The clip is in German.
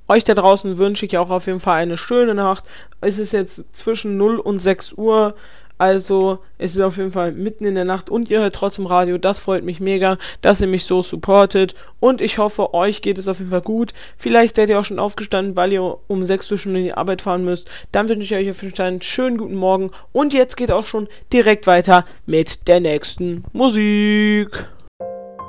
Euch da draußen wünsche ich auch auf jeden Fall eine schöne Nacht. Es ist jetzt zwischen 0 und 6 Uhr. Also, es ist auf jeden Fall mitten in der Nacht und ihr hört trotzdem Radio. Das freut mich mega, dass ihr mich so supportet. Und ich hoffe, euch geht es auf jeden Fall gut. Vielleicht seid ihr auch schon aufgestanden, weil ihr um 6 Uhr schon in die Arbeit fahren müsst. Dann wünsche ich euch auf jeden Fall einen schönen guten Morgen. Und jetzt geht auch schon direkt weiter mit der nächsten Musik.